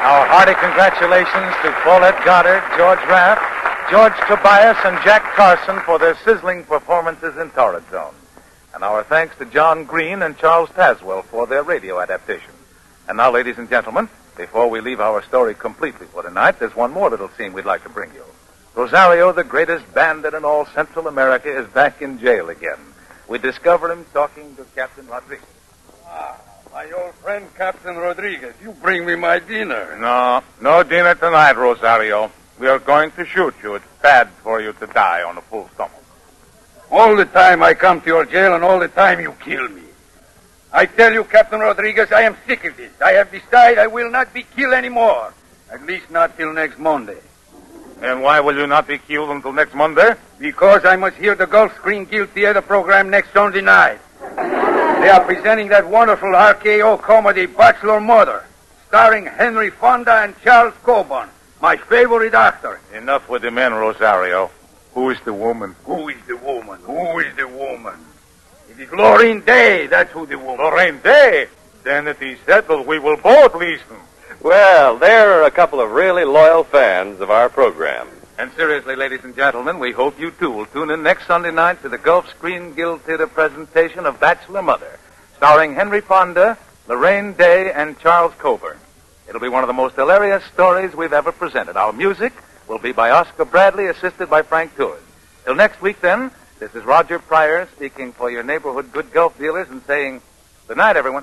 Our hearty congratulations to Paulette Goddard, George Raff, George Tobias, and Jack Carson for their sizzling performances in Torrid Zone. And our thanks to John Green and Charles Tazewell for their radio adaptation. And now, ladies and gentlemen, before we leave our story completely for tonight, there's one more little scene we'd like to bring you. Rosario, the greatest bandit in all Central America, is back in jail again. We discover him talking to Captain Rodriguez. My old friend, Captain Rodriguez, you bring me my dinner. No dinner tonight, Rosario. We are going to shoot you. It's bad for you to die on a full stomach. All the time I come to your jail and all the time you kill me. I tell you, Captain Rodriguez, I am sick of this. I have decided I will not be killed anymore. At least not till next Monday. And why will you not be killed until next Monday? Because I must hear the Gulf Screen Guild Theater program next Sunday night. They are presenting that wonderful RKO comedy, Bachelor Mother, starring Henry Fonda and Charles Coburn, my favorite actor. Enough with the men, Rosario. Who is the woman? Who is the woman? Who is the woman? It is Lorraine Day, that's who the woman. Lorraine Day? Then it is settled. We will both listen. Well, there are a couple of really loyal fans of our program. And seriously, ladies and gentlemen, we hope you too will tune in next Sunday night to the Gulf Screen Guild Theater presentation of Bachelor Mother, starring Henry Fonda, Lorraine Day, and Charles Coburn. It'll be one of the most hilarious stories we've ever presented. Our music will be by Oscar Bradley, assisted by Frank Tours. Till next week, then, this is Roger Pryor speaking for your neighborhood good Gulf dealers and saying good night, everyone.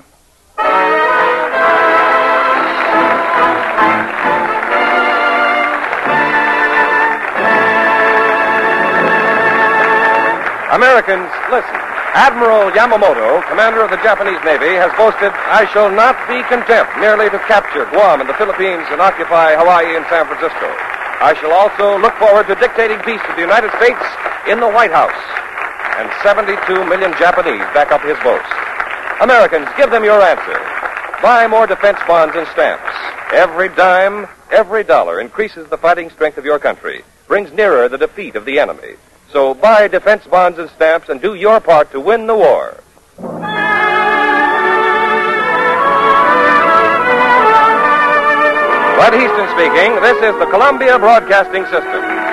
Americans, listen. Admiral Yamamoto, commander of the Japanese Navy, has boasted, "I shall not be content merely to capture Guam and the Philippines and occupy Hawaii and San Francisco. I shall also look forward to dictating peace to the United States in the White House." And 72 million Japanese back up his boast. Americans, give them your answer. Buy more defense bonds and stamps. Every dime, every dollar increases the fighting strength of your country, brings nearer the defeat of the enemy. So buy defense bonds and stamps and do your part to win the war. Bud Easton speaking. This is the Columbia Broadcasting System.